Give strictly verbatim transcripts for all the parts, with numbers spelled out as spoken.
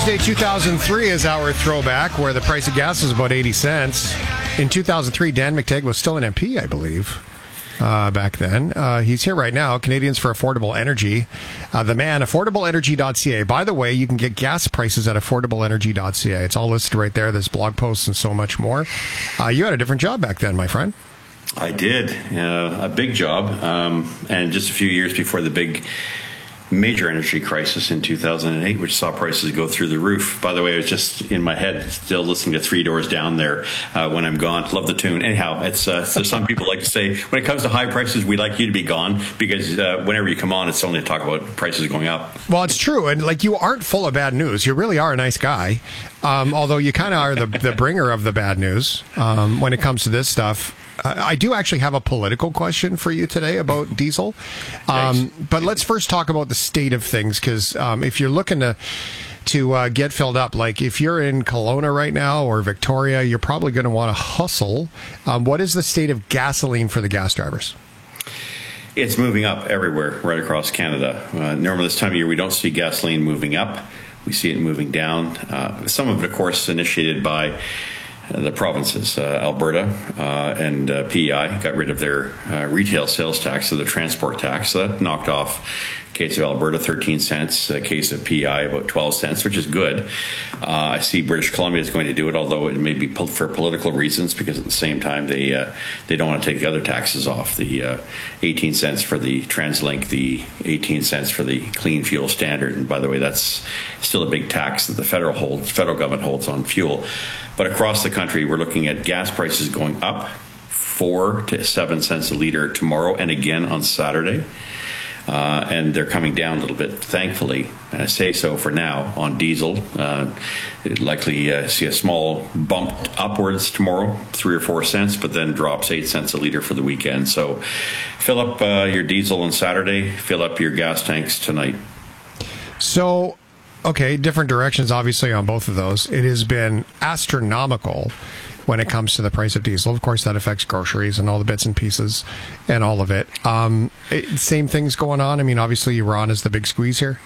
Tuesday, two thousand three is our throwback, where the price of gas was about eighty cents. In two thousand three, Dan McTeague was still an M P, I believe, uh, back then. Uh, he's here right now, Canadians for Affordable Energy. Uh, the man, affordable energy dot c a. By the way, you can get gas prices at affordable energy dot c a. It's all listed right there. There's blog posts and so much more. Uh, you had a different job back then, my friend. I did. Uh, a big job. Um, and just a few years before the big major energy crisis in two thousand eight, which saw prices go through the roof. By the way, I was just in my head still listening to Three Doors Down there uh, when I'm gone. Love the tune. Anyhow, it's uh, so some people like to say when it comes to high prices, we like you to be gone, because uh, whenever you come on, it's only to talk about prices going up. Well, it's true. And like, you aren't full of bad news. You really are a nice guy. Um, although you kind of are the, the bringer of the bad news um, when it comes to this stuff. I do actually have a political question for you today about diesel. Um, but let's first talk about the state of things, because um, if you're looking to to uh, get filled up, like if you're in Kelowna right now or Victoria, you're probably going to want to hustle. Um, what is the state of gasoline for the gas drivers? It's moving up everywhere, right across Canada. Uh, normally this time of year, we don't see gasoline moving up. We see it moving down. Uh, some of it, of course, initiated by the provinces, uh, Alberta uh, and uh, P E I got rid of their uh, retail sales tax, so the transport tax. So that knocked off, case of Alberta, thirteen cents, a case of P E I, about twelve cents, which is good. Uh, I see British Columbia is going to do it, although it may be for political reasons, because at the same time they uh, they don't want to take the other taxes off, the uh, eighteen cents for the TransLink, the eighteen cents for the Clean Fuel Standard. And by the way, that's still a big tax that the federal holds, federal government holds on fuel. But across the country, we're looking at gas prices going up four to seven cents a liter tomorrow and again on Saturday. Uh, and they're coming down a little bit, thankfully. And I say so for now on diesel. Uh, likely uh, see a small bump upwards tomorrow, three or four cents, but then drops eight cents a liter for the weekend. So fill up uh, your diesel on Saturday, fill up your gas tanks tonight. So, okay, different directions, obviously, on both of those. It has been astronomical when it comes to the price of diesel. Of course, that affects groceries and all the bits and pieces and all of it. Um, it same things going on. I mean, obviously, Iran is the big squeeze here.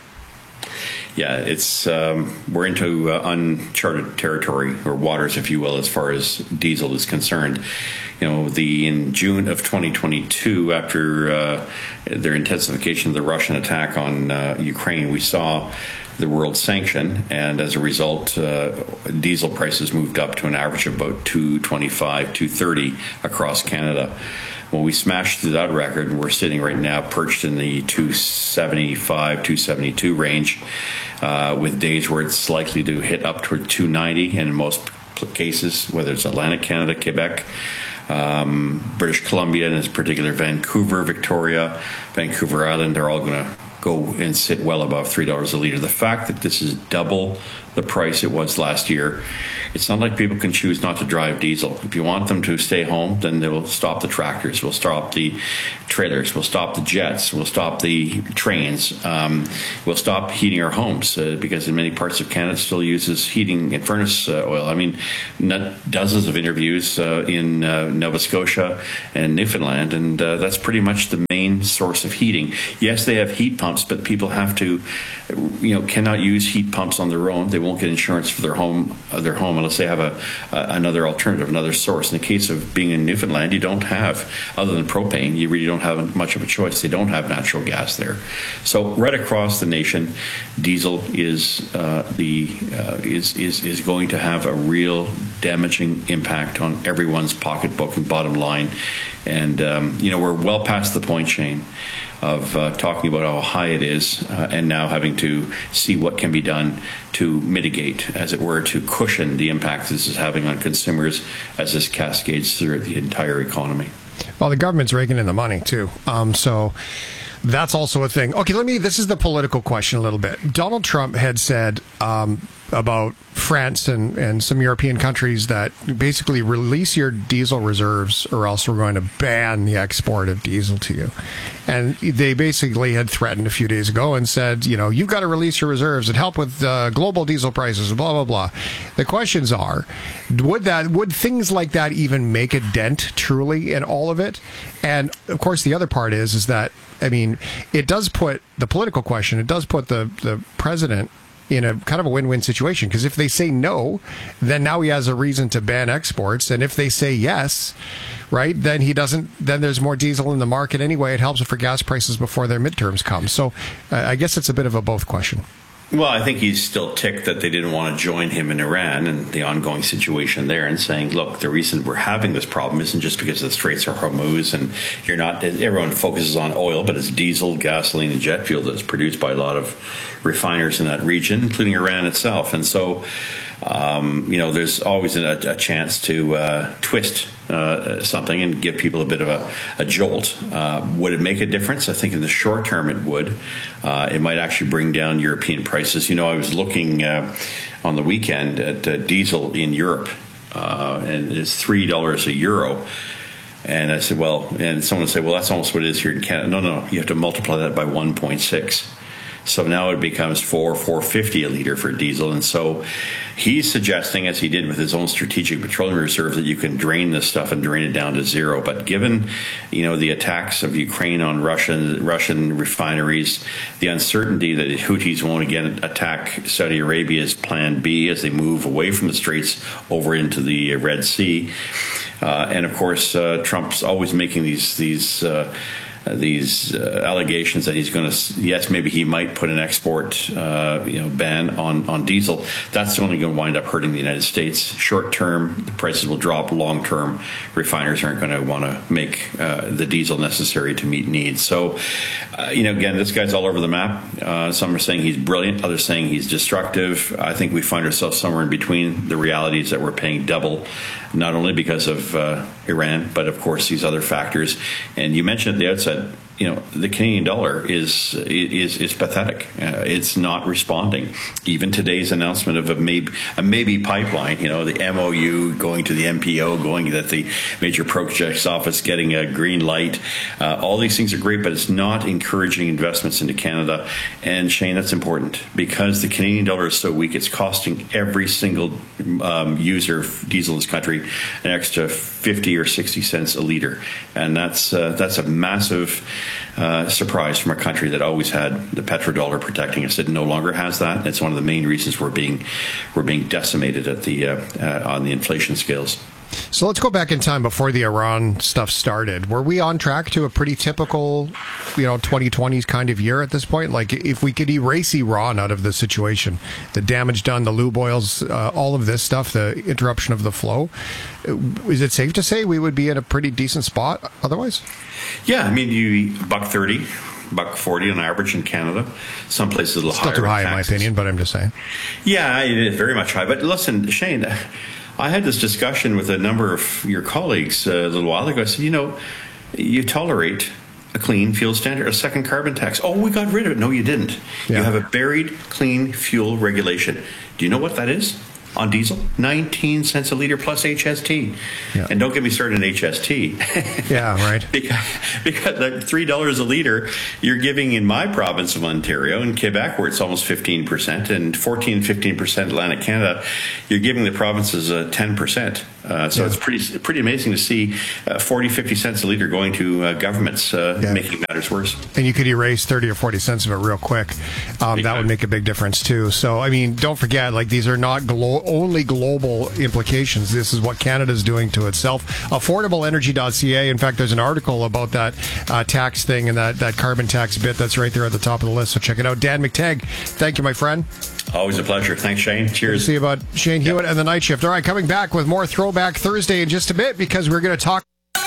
Yeah, it's um, we're into uh, uncharted territory, or waters, if you will, as far as diesel is concerned. You know, the in June of twenty twenty-two, after uh, their intensification of the Russian attack on uh, Ukraine, we saw the world sanction, and as a result, uh, diesel prices moved up to an average of about two twenty-five, two thirty across Canada. Well, we smashed through that record, and we're sitting right now perched in the two seventy-five, two seventy-two range, uh, with days where it's likely to hit up toward two ninety, and in most cases, whether it's Atlantic Canada, Quebec, um, British Columbia, and in particular Vancouver, Victoria, Vancouver Island, they're all going to go and sit well above three dollars a litre. The fact that this is double the price it was last year, it's not like people can choose not to drive diesel. If you want them to stay home, then they will stop the tractors, we'll stop the trailers, we'll stop the jets, we'll stop the trains, um, we'll stop heating our homes, uh, because in many parts of Canada it still uses heating and furnace uh, oil. I mean, dozens of interviews uh, in uh, Nova Scotia and Newfoundland, and uh, that's pretty much the main source of heating. Yes, they have heat pumps, but people have to, you know, cannot use heat pumps on their own. They won't get insurance for their home, uh, their home unless they have a uh, another alternative, another source. In the case of being in Newfoundland, you don't have, other than propane, you really don't have much of a choice. They don't have natural gas there. So right across the nation, diesel is uh, the uh, is is is going to have a real damaging impact on everyone's pocketbook and bottom line. And um, you know, we're well past the point, Shane, of uh, talking about how high it is, uh, and now having to see what can be done to mitigate, as it were, to cushion the impact this is having on consumers as this cascades through the entire economy. Well, the government's raking in the money, too. Um, so that's also a thing. Okay, let me, this is the political question a little bit. Donald Trump had said um, about France and, and some European countries that basically release your diesel reserves or else we're going to ban the export of diesel to you. And they basically had threatened a few days ago and said, you know, you've got to release your reserves and help with uh, global diesel prices, blah, blah, blah. The questions are, would that, would things like that even make a dent truly in all of it? And of course, the other part is, is that, I mean, it does put the political question, it does put the, the president in a kind of a win-win situation. Because if they say no, then now he has a reason to ban exports. And if they say yes, right, then he doesn't, then there's more diesel in the market anyway. It helps for gas prices before their midterms come. So uh, I guess it's a bit of a both question. Well, I think he's still ticked that they didn't want to join him in Iran and the ongoing situation there, and saying, look, the reason we're having this problem isn't just because of the Straits of Hormuz and you're not, everyone focuses on oil, but it's diesel, gasoline, and jet fuel that's produced by a lot of refiners in that region, including Iran itself. And so, um, you know, there's always a, a chance to uh, twist uh, something and give people a bit of a, a jolt. Uh, would it make a difference? I think in the short term it would. Uh, it might actually bring down European prices. You know, I was looking uh, on the weekend at uh, diesel in Europe, uh, and it's three dollars a euro. And I said, well, and someone said, well, that's almost what it is here in Canada. No, no, you have to multiply that by one point six. So now it becomes four, four fifty a liter for diesel. And so he's suggesting, as he did with his own strategic petroleum reserve, that you can drain this stuff and drain it down to zero. But given, you know, the attacks of Ukraine on Russian Russian refineries, the uncertainty that the Houthis won't again attack Saudi Arabia's Plan B as they move away from the Straits over into the Red Sea, uh, and of course uh, Trump's always making these these. Uh, Uh, these uh, allegations that he's going to, yes, maybe he might put an export, uh, you know, ban on, on diesel. That's only going to wind up hurting the United States. Short term, the prices will drop. Long term, refiners aren't going to want to make uh, the diesel necessary to meet needs. So, uh, you know, again, this guy's all over the map. Uh, some are saying he's brilliant. Others saying he's destructive. I think we find ourselves somewhere in between. The reality is that we're paying double, not only because of uh, Iran, but of course these other factors. And you mentioned at the outset, you know, the Canadian dollar is is is pathetic. Uh, it's not responding. Even today's announcement of a maybe a maybe pipeline, you know, the M O U going to the M P O, going that the major projects office getting a green light. Uh, all these things are great, but it's not encouraging investments into Canada. And Shane, that's important because the Canadian dollar is so weak. It's costing every single um, user of diesel in this country an extra fifty or sixty cents a liter, and that's uh, that's a massive Uh, surprise from a country that always had the petrodollar protecting us. It no longer has that. It's one of the main reasons we're being we're being decimated at the uh, uh, on the inflation scales. So let's go back in time before the Iran stuff started. Were we on track to a pretty typical, you know, twenty twenties kind of year at this point? Like, if we could erase Iran out of the situation, the damage done, the lube oils, uh, all of this stuff, the interruption of the flow, is it safe to say we would be in a pretty decent spot otherwise? Yeah, I mean, you buck thirty, buck forty on average in Canada. Some places a little Still higher. Still too high, in my opinion, but I'm just saying. Yeah, it is very much high. But listen, Shane, I had this discussion with a number of your colleagues uh, a little while ago. I said, you know, you tolerate a clean fuel standard, a second carbon tax. Oh, we got rid of it. No, you didn't. Yeah. You have a buried clean fuel regulation. Do you know what that is? On diesel, nineteen cents a liter plus H S T. Yeah. And don't get me started on H S T. Yeah, right. because because at three dollars a liter, you're giving in my province of Ontario, in Quebec, where it's almost fifteen percent, and fourteen, fifteen percent Atlantic Canada, you're giving the provinces uh, ten percent. Uh, so yeah. It's pretty pretty amazing to see uh, forty, fifty cents a liter going to uh, governments, uh, yeah. making matters worse. And you could erase thirty or forty cents of it real quick. Um, that would make a big difference, too. So, I mean, don't forget, like, these are not glo- only global implications. This is what Canada's doing to itself. affordable energy dot c a. In fact, there's an article about that uh, tax thing and that, that carbon tax bit that's right there at the top of the list. So check it out. Dan McTeague, thank you, my friend. Always a pleasure. Thanks, Shane. Cheers. See you about Shane Hewitt yep. and the Night Shift. All right, coming back with more Throwback Thursday in just a bit because we're going to talk.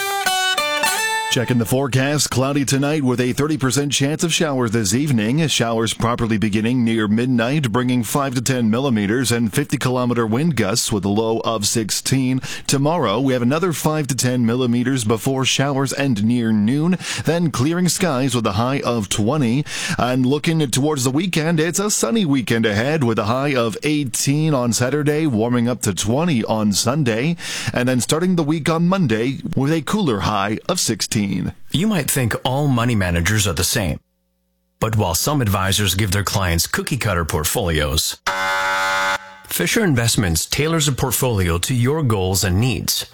Checking the forecast, cloudy tonight with a thirty percent chance of showers this evening. Showers properly beginning near midnight, bringing five to ten millimeters and fifty kilometer wind gusts with a low of sixteen. Tomorrow, we have another five to ten millimeters before showers end near noon, then clearing skies with a high of twenty. And looking towards the weekend, it's a sunny weekend ahead with a high of eighteen on Saturday, warming up to twenty on Sunday, and then starting the week on Monday with a cooler high of sixteen. You might think all money managers are the same. But while some advisors give their clients cookie-cutter portfolios, Fisher Investments tailors a portfolio to your goals and needs.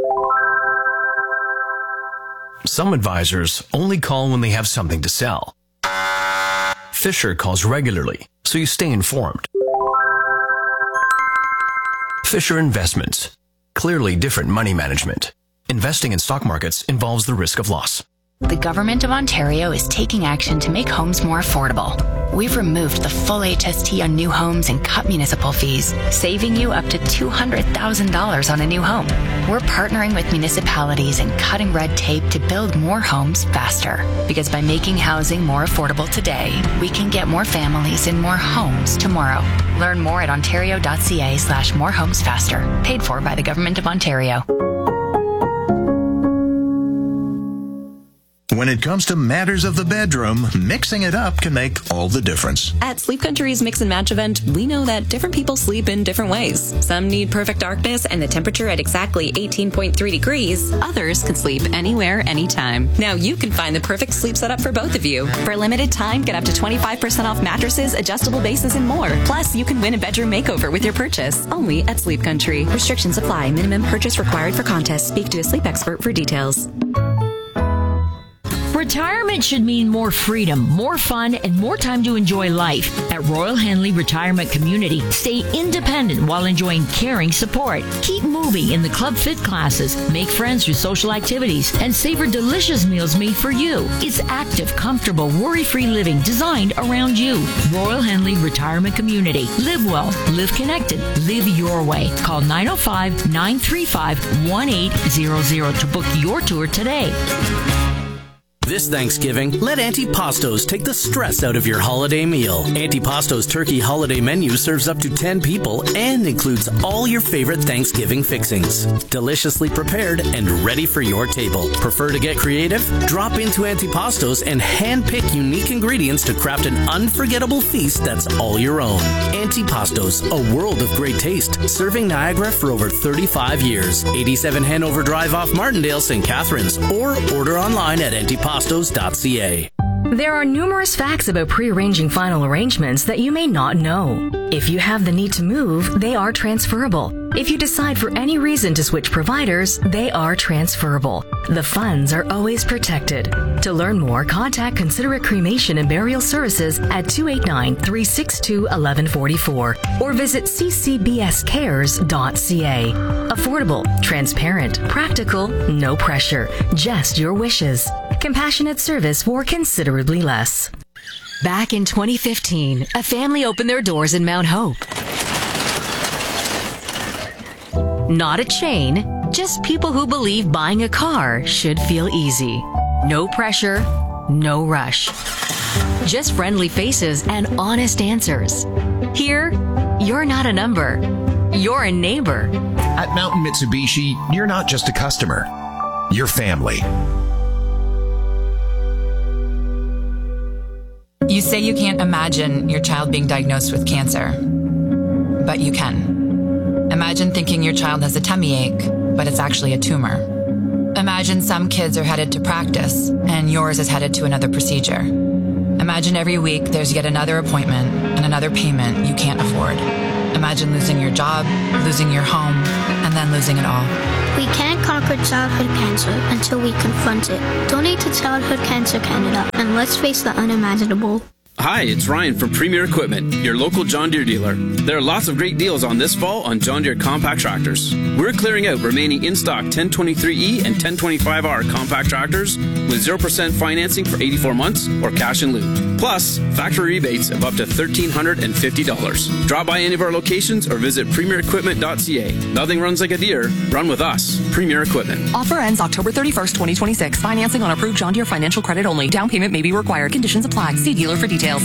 Some advisors only call when they have something to sell. Fisher calls regularly, so you stay informed. Fisher Investments. Clearly different money management. Investing in stock markets involves the risk of loss. The Government of Ontario is taking action to make homes more affordable. We've removed the full H S T on new homes and cut municipal fees, saving you up to two hundred thousand dollars on a new home. We're partnering with municipalities and cutting red tape to build more homes faster. Because by making housing more affordable today, we can get more families in more homes tomorrow. Learn more at ontario.ca slash more homes faster. Paid for by the Government of Ontario. When it comes to matters of the bedroom, mixing it up can make all the difference. At Sleep Country's Mix and Match event, we know that different people sleep in different ways. Some need perfect darkness and the temperature at exactly eighteen point three degrees. Others can sleep anywhere, anytime. Now you can find the perfect sleep setup for both of you. For a limited time, get up to twenty-five percent off mattresses, adjustable bases, and more. Plus, you can win a bedroom makeover with your purchase. Only at Sleep Country. Restrictions apply. Minimum purchase required for contest. Speak to a sleep expert for details. Retirement should mean more freedom, more fun, and more time to enjoy life. At Royal Henley Retirement Community, stay independent while enjoying caring support. Keep moving in the Club Fit classes, make friends through social activities, and savor delicious meals made for you. It's active, comfortable, worry-free living designed around you. Royal Henley Retirement Community. Live well, live connected, live your way. Call nine oh five, nine three five, one eight zero zero to book your tour today. This Thanksgiving, let Antipastos take the stress out of your holiday meal. Antipastos Turkey Holiday Menu serves up to ten people and includes all your favorite Thanksgiving fixings. Deliciously prepared and ready for your table. Prefer to get creative? Drop into Antipastos and hand-pick unique ingredients to craft an unforgettable feast that's all your own. Antipastos, a world of great taste, serving Niagara for over thirty-five years. eighty-seven Hanover Drive off Martindale, Saint Catharines, or order online at antipastos dot c a. There are numerous facts about pre-arranging final arrangements that you may not know. If you have the need to move, they are transferable. If you decide for any reason to switch providers, they are transferable. The funds are always protected. To learn more, contact Considerate Cremation and Burial Services at two eight nine, three six two, one one four four or visit c c b s cares dot c a. Affordable, transparent, practical, no pressure, just your wishes. Compassionate service for considerably less. Back in twenty fifteen, a family opened their doors in Mount Hope. Not a chain, just people who believe buying a car should feel easy. No pressure, no rush. Just friendly faces and honest answers. Here, you're not a number. You're a neighbor. At Mountain Mitsubishi, you're not just a customer. You're family. You say you can't imagine your child being diagnosed with cancer, but you can. Imagine thinking your child has a tummy ache, but it's actually a tumor. Imagine some kids are headed to practice, and yours is headed to another procedure. Imagine every week there's yet another appointment and another payment you can't afford. Imagine losing your job, losing your home, and then losing it all. We can't conquer childhood cancer until we confront it. Donate to Childhood Cancer Canada, and let's face the unimaginable. Hi, it's Ryan from Premier Equipment, your local John Deere dealer. There are lots of great deals on this fall on John Deere compact tractors. We're clearing out remaining in-stock ten twenty-three E and ten twenty-five R compact tractors with zero percent financing for eighty-four months or cash in lieu. Plus, factory rebates of up to one thousand three hundred fifty dollars. Drop by any of our locations or visit premier equipment dot c a. Nothing runs like a Deere. Run with us. Premier Equipment. Offer ends October thirty-first, twenty twenty-six. Financing on approved John Deere financial credit only. Down payment may be required. Conditions apply. See dealer for details.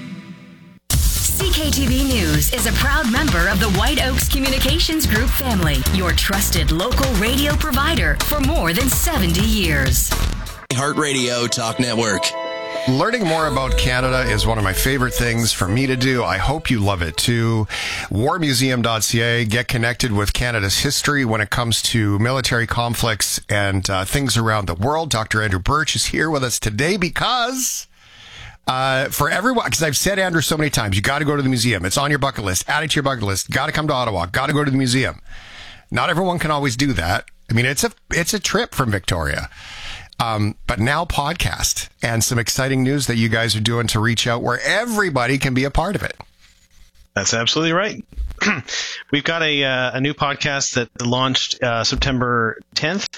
C K T V News is a proud member of the White Oaks Communications Group family, your trusted local radio provider for more than seventy years. Heart Radio Talk Network. Learning more about Canada is one of my favorite things for me to do. I hope you love it too. war museum dot c a. Get connected with Canada's history when it comes to military conflicts and uh, things around the world. Doctor Andrew Birch is here with us today because... Uh, for everyone, because I've said, Andrew, so many times, you got to go to the museum. It's on your bucket list. Add it to your bucket list. Got to come to Ottawa. Got to go to the museum. Not everyone can always do that. I mean, it's a it's a trip from Victoria. Um, but now podcast and some exciting news that you guys are doing to reach out where everybody can be a part of it. That's absolutely right. we've got a uh, a new podcast that launched uh, September tenth,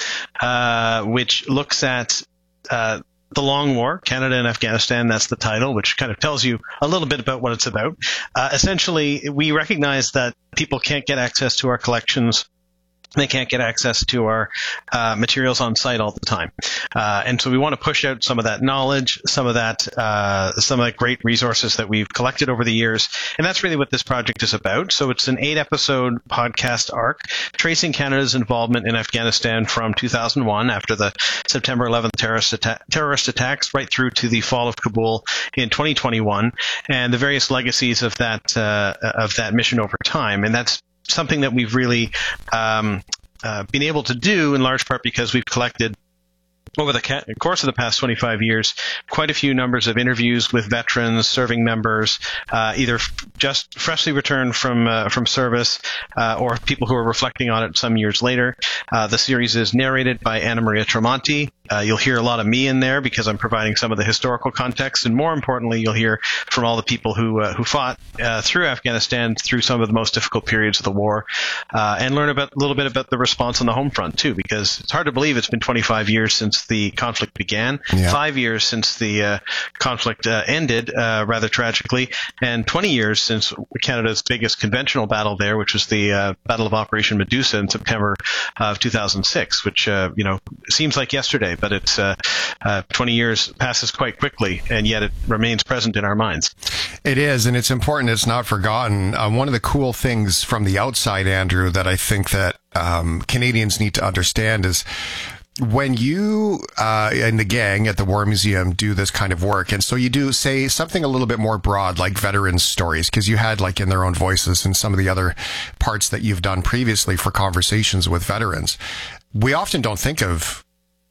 uh, which looks at uh, the Long War, Canada and Afghanistan. That's the title, which kind of tells you a little bit about what it's about. Uh, essentially, we recognize that people can't get access to our collections. They can't get access to our uh, materials on site all the time. Uh, and so we want to push out some of that knowledge, some of that, uh, some of the great resources that we've collected over the years. And that's really what this project is about. So it's an eight episode podcast arc tracing Canada's involvement in Afghanistan from two thousand one after the September eleventh terrorist, atta- terrorist attacks right through to the fall of Kabul in twenty twenty-one and the various legacies of that, uh, of that mission over time. And that's something that we've really um, uh, been able to do in large part because we've collected over the ca- course of the past twenty-five years, quite a few numbers of interviews with veterans, serving members, uh, either f- just freshly returned from uh, from service uh, or people who are reflecting on it some years later. Uh, the series is narrated by Anna Maria Tremonti. Uh, you'll hear a lot of me in there because I'm providing some of the historical context, and more importantly, you'll hear from all the people who uh, who fought uh, through Afghanistan through some of the most difficult periods of the war, uh, and learn about a little bit about the response on the home front too, because it's hard to believe it's been twenty-five years since the conflict began, yeah. five years since the uh, conflict uh, ended, uh, rather tragically, and twenty years since Canada's biggest conventional battle there, which was the uh, Battle of Operation Medusa in September of two thousand six, which uh, you know seems like yesterday. But it's uh, uh, twenty years passes quite quickly, and yet it remains present in our minds. It is, and it's important. It's not forgotten. Um, one of the cool things from the outside, Andrew, that I think that um, Canadians need to understand is when you uh, and the gang at the War Museum do this kind of work, and so you do say something a little bit more broad, like veterans' stories, because you had like in their own voices and some of the other parts that you've done previously for conversations with veterans. We often don't think of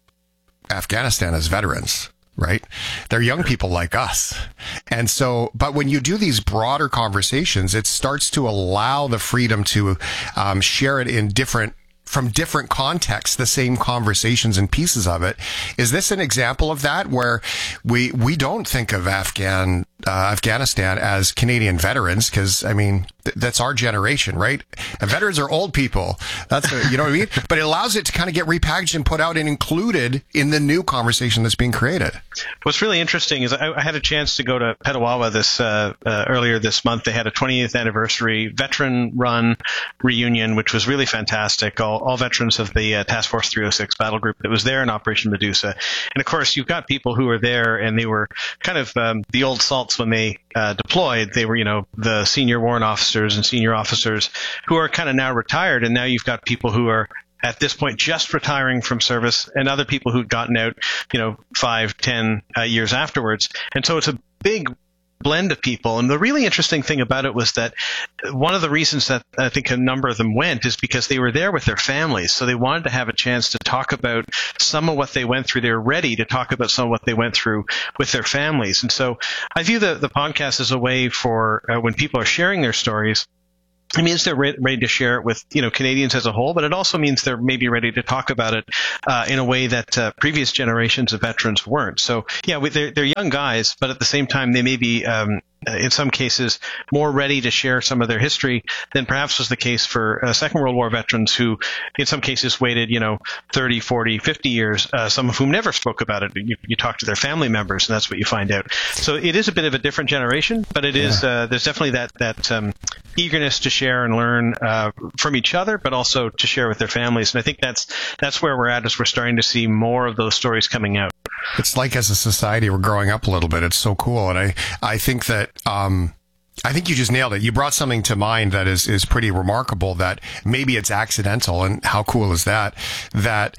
Afghanistan as veterans, right? They're young people like us. And so, but when you do these broader conversations, it starts to allow the freedom to um, share it in different from different contexts, the same conversations and pieces of it. Is this an example of that, where we we don't think of Afghan uh, Afghanistan as Canadian veterans? Because I mean, th- that's our generation, right? And veterans are old people. That's a, you know what I mean. But it allows it to kind of get repackaged and put out and included in the new conversation that's being created. What's really interesting is I, I had a chance to go to Petawawa this uh, uh, earlier this month. They had a twentieth anniversary veteran-run reunion, which was really fantastic. All all veterans of the uh, Task Force three oh six battle group that was there in Operation Medusa. And of course, you've got people who were there and they were kind of um, the old salts when they uh, deployed. They were, you know, the senior warrant officers and senior officers who are kind of now retired. And now you've got people who are at this point just retiring from service and other people who'd gotten out, you know, five, ten uh, years afterwards. And so it's a big blend of people. And the really interesting thing about it was that one of the reasons that I think a number of them went is because they were there with their families. So they wanted to have a chance to talk about some of what they went through. They were ready to talk about some of what they went through with their families. And so I view the, the podcast as a way for uh, when people are sharing their stories, it means they're re- ready to share it with, you know, Canadians as a whole, but it also means they're maybe ready to talk about it uh, in a way that uh, previous generations of veterans weren't. So, yeah, they're, they're young guys, but at the same time, they may be, um, in some cases, more ready to share some of their history than perhaps was the case for uh, Second World War veterans who, in some cases, waited, you know, thirty, forty, fifty years, uh, some of whom never spoke about it. You, you talk to their family members, and that's what you find out. So it is a bit of a different generation, but it is, yeah. uh, there's definitely that, that um, eagerness to share and learn uh, from each other, but also to share with their families. And I think that's that's where we're at, as we're starting to see more of those stories coming out. It's like as a society, we're growing up a little bit. It's so cool. And I, I think that, um, I think you just nailed it. You brought something to mind that is, is pretty remarkable, that maybe it's accidental. And how cool is that? That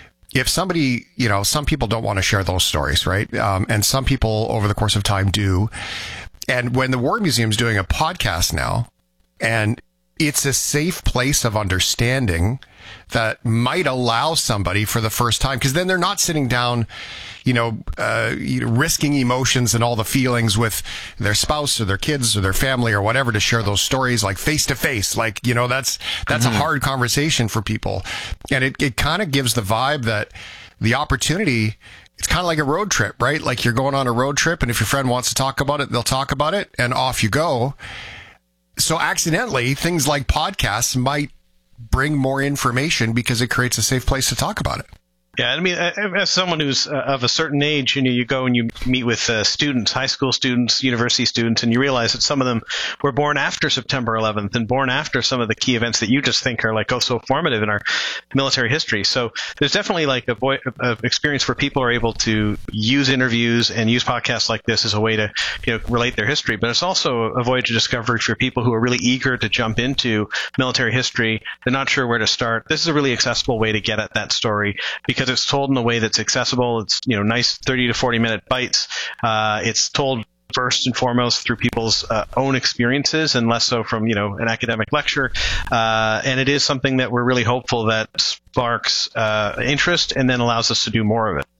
if somebody, you know, some people don't want to share those stories, right? Um, and some people over the course of time do. And when the War Museum's doing a podcast now, and it's a safe place of understanding that might allow somebody for the first time, because then they're not sitting down, you know, uh, you know, risking emotions and all the feelings with their spouse or their kids or their family or whatever to share those stories like face to face. Like, you know, that's, that's mm-hmm. a hard conversation for people. And it, it kind of gives the vibe that the opportunity, it's kind of like a road trip, right? Like you're going on a road trip, and if your friend wants to talk about it, they'll talk about it, and off you go. so accidentally, things like podcasts might bring more information because it creates a safe place to talk about it. Yeah, I mean, as someone who's of a certain age, you know, you go and you meet with uh, students, high school students, university students, and you realize that some of them were born after September eleventh and born after some of the key events that you just think are like, oh, so formative in our military history. So there's definitely like a, vo- a experience where people are able to use interviews and use podcasts like this as a way to, you know, relate their history. But it's also a voyage of discovery for people who are really eager to jump into military history. They're not sure where to start. This is a really accessible way to get at that story because it's told in a way that's accessible. It's, you know, nice thirty to forty minute bites. Uh, it's told first and foremost through people's uh, own experiences and less so from, you know, an academic lecture. Uh, and it is something that we're really hopeful that sparks uh, interest and then allows us to do more of it.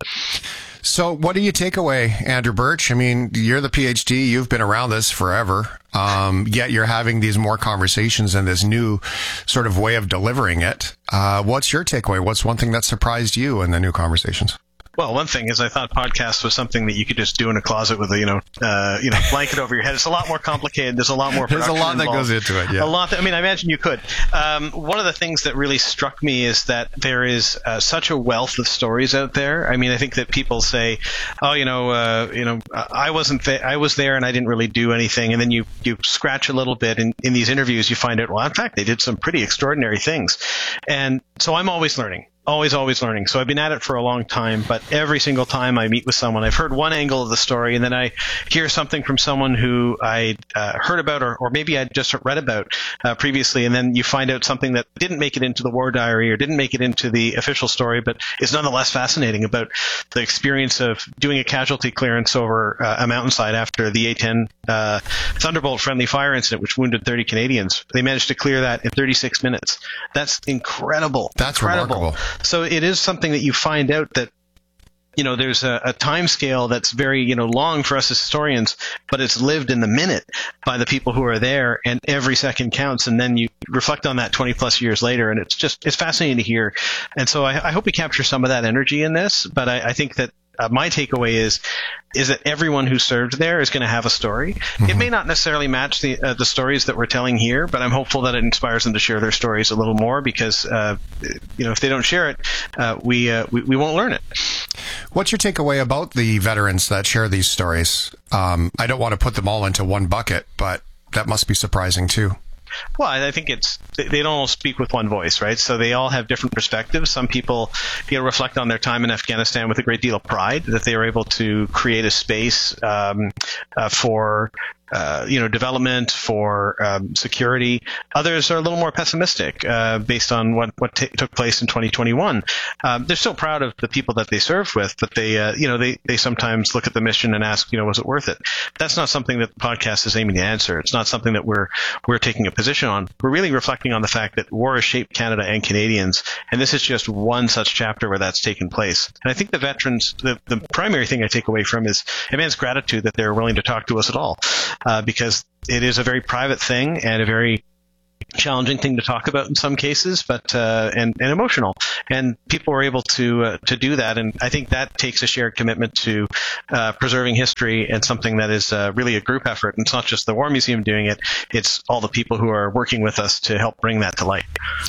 So what do you take away, Andrew Birch? I mean, you're the PhD. You've been around this forever. Um, yet you're having these more conversations and this new sort of way of delivering it. Uh, what's your takeaway? What's one thing that surprised you in the new conversations? Well, one thing is I thought podcast was something that you could just do in a closet with a, you know, uh, you know, blanket over your head. It's a lot more complicated. There's a lot more production There's a lot involved. that goes into it, yeah. A lot. That, I mean, I imagine you could. Um, one of the things that really struck me is that there is uh, such a wealth of stories out there. I mean, I think that people say, oh, you know, uh, you know, I wasn't th- I was there and I didn't really do anything. And then you, you scratch a little bit and in these interviews, you find out, well, in fact, they did some pretty extraordinary things. And so I'm always learning. Always, always learning. So I've been at it for a long time, but every single time I meet with someone, I've heard one angle of the story, and then I hear something from someone who I uh, heard about or, or maybe I just read about uh, previously, and then you find out something that didn't make it into the war diary or didn't make it into the official story, but is nonetheless fascinating about the experience of doing a casualty clearance over uh, a mountainside after the A ten uh, Thunderbolt friendly fire incident, which wounded thirty Canadians. They managed to clear that in thirty-six minutes. That's incredible. That's incredible. remarkable. So it is something that you find out that, you know, there's a, a time scale that's very, you know, long for us as historians, but it's lived in the minute by the people who are there, and every second counts. And then you reflect on that twenty plus years later, and it's just, it's fascinating to hear. And so I, I hope we capture some of that energy in this, but I, I think that Uh, my takeaway is is that everyone who served there is going to have a story. Mm-hmm. It may not necessarily match the uh, the stories that we're telling here, but I'm hopeful that it inspires them to share their stories a little more because, uh, you know, if they don't share it, uh, we, uh, we we won't learn it. What's your takeaway about the veterans that share these stories? Um, I don't want to put them all into one bucket, but that must be surprising too. Well, I think it's they don't all speak with one voice, right? So they all have different perspectives. Some people, you know, reflect on their time in Afghanistan with a great deal of pride that they were able to create a space um, uh, for. Uh, you know, development, for um, security. Others are a little more pessimistic uh, based on what, what t- took place in twenty twenty-one. Um, they're still proud of the people that they served with, but they, uh, you know, they, they sometimes look at the mission and ask, you know, was it worth it? That's not something that the podcast is aiming to answer. It's not something that we're we're taking a position on. We're really reflecting on the fact that war has shaped Canada and Canadians, and this is just one such chapter where that's taken place. And I think the veterans, the, the primary thing I take away from is immense gratitude that they're willing to talk to us at all. Uh, because it is a very private thing and a very challenging thing to talk about in some cases, but uh, and, and emotional. And people are able to uh, to do that, and I think that takes a shared commitment to uh, preserving history and something that is uh, really a group effort. And it's not just the War Museum doing it; it's all the people who are working with us to help bring that to light.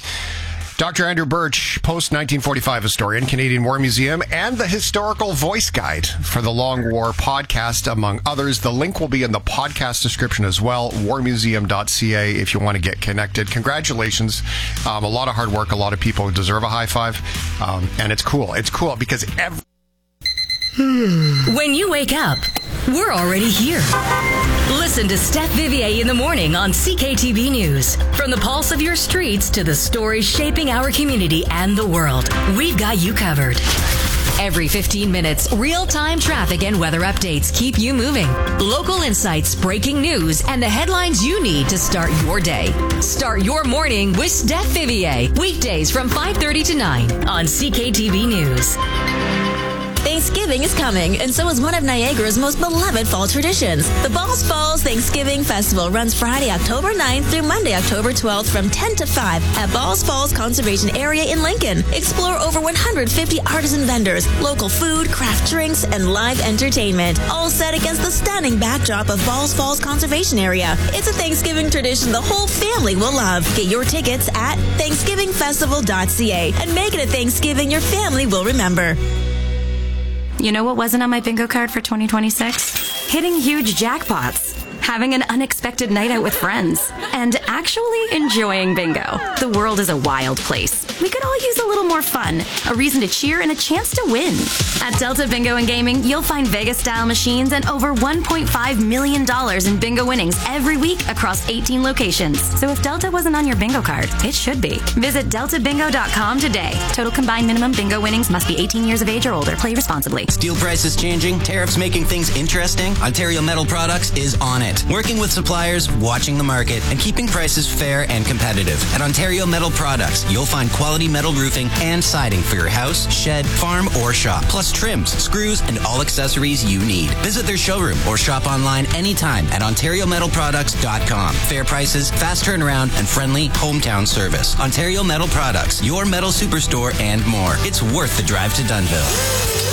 Doctor Andrew Birch, post nineteen forty-five historian, Canadian War Museum, and the Historical Voice Guide for the Long War podcast, among others. The link will be in the podcast description as well, war museum dot c a, if you want to get connected. Congratulations. Um, a lot of hard work. A lot of people deserve a high five. Um, and it's cool. It's cool because every... When you wake up, we're already here. Listen to Steph Vivier in the morning on C K T V News. From the pulse of your streets to the stories shaping our community and the world, we've got you covered. Every fifteen minutes, real-time traffic and weather updates keep you moving. Local insights, breaking news, and the headlines you need to start your day. Start your morning with Steph Vivier. Weekdays from five thirty to nine on C K T V News. Thanksgiving is coming, and so is one of Niagara's most beloved fall traditions. The Balls Falls Thanksgiving Festival runs Friday, October ninth through Monday, October twelfth from ten to five at Balls Falls Conservation Area in Lincoln. Explore over one hundred fifty artisan vendors, local food, craft drinks, and live entertainment, all set against the stunning backdrop of Balls Falls Conservation Area. It's a Thanksgiving tradition the whole family will love. Get your tickets at thanksgiving festival dot c a and make it a Thanksgiving your family will remember. You know what wasn't on my bingo card for twenty twenty-six? Hitting huge jackpots, having an unexpected night out with friends, and actually enjoying bingo. The world is a wild place. We could all use a little more fun, a reason to cheer, and a chance to win. At Delta Bingo and Gaming, you'll find Vegas-style machines and over one point five million dollars in bingo winnings every week across eighteen locations. So if Delta wasn't on your bingo card, it should be. Visit delta bingo dot com today. Total combined minimum bingo winnings must be eighteen years of age or older. Play responsibly. Steel prices changing, tariffs making things interesting. Ontario Metal Products is on it. Working with suppliers, watching the market, and keeping prices fair and competitive. At Ontario Metal Products, you'll find quality metal roofing and siding for your house, shed, farm, or shop. Plus trims, screws, and all accessories you need. Visit their showroom or shop online anytime at ontario metal products dot com. Fair prices, fast turnaround, and friendly hometown service. Ontario Metal Products, your metal superstore and more. It's worth the drive to Dunnville.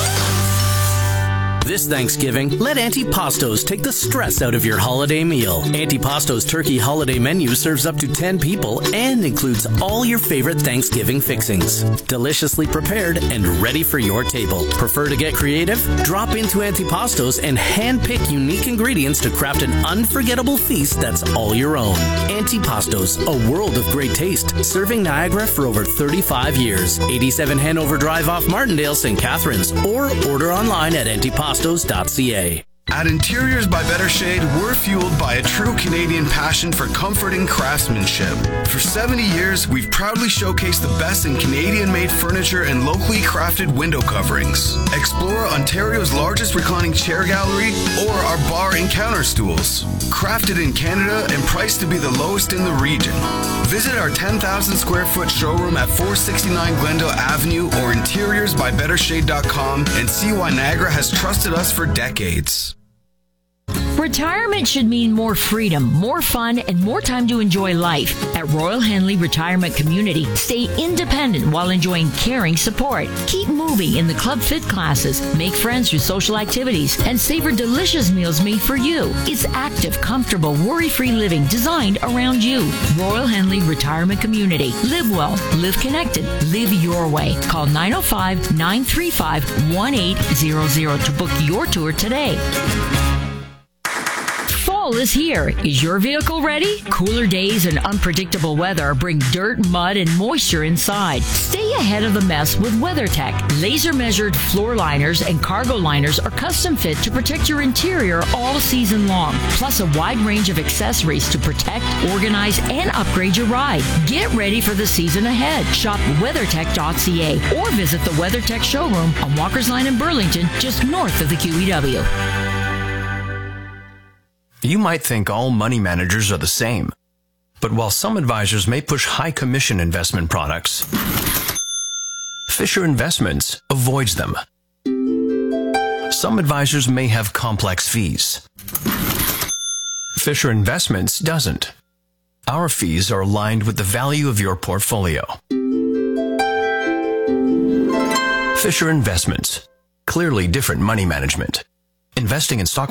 This Thanksgiving, let Auntie Pasto's take the stress out of your holiday meal. Auntie Pasto's turkey holiday menu serves up to ten people and includes all your favorite Thanksgiving fixings. Deliciously prepared and ready for your table. Prefer to get creative? Drop into Auntie Pasto's and hand-pick unique ingredients to craft an unforgettable feast that's all your own. Auntie Pasto's, a world of great taste, serving Niagara for over thirty-five years. eighty-seven Hanover Drive off Martindale, Saint Catharines, or order online at auntie pastos dot c a. At Interiors by Better Shade, we're fueled by a true Canadian passion for comforting craftsmanship. For seventy years, we've proudly showcased the best in Canadian-made furniture and locally crafted window coverings. Explore Ontario's largest reclining chair gallery or our bar and counter stools. Crafted in Canada and priced to be the lowest in the region. Visit our ten thousand square foot showroom at four sixty-nine Glendale Avenue or interiors by better shade dot com and see why Niagara has trusted us for decades. Retirement should mean more freedom, more fun, and more time to enjoy life. At Royal Henley Retirement Community, stay independent while enjoying caring support. Keep moving in the Club Fit classes, make friends through social activities, and savor delicious meals made for you. It's active, comfortable, worry-free living designed around you. Royal Henley Retirement Community. Live well, live connected, live your way. Call nine oh five, nine three five, one eight zero zero to book your tour today. Fall is here. Is your vehicle ready? Cooler days and unpredictable weather bring dirt, mud, and moisture inside. Stay ahead of the mess with WeatherTech. Laser-measured floor liners and cargo liners are custom fit to protect your interior all season long. Plus a wide range of accessories to protect, organize, and upgrade your ride. Get ready for the season ahead. Shop weather tech dot c a or visit the WeatherTech showroom on Walker's Line in Burlington, just north of the Q E W. You might think all money managers are the same, but while some advisors may push high commission investment products, Fisher Investments avoids them. Some advisors may have complex fees. Fisher Investments doesn't. Our fees are aligned with the value of your portfolio. Fisher Investments. Clearly different money management. Investing in stock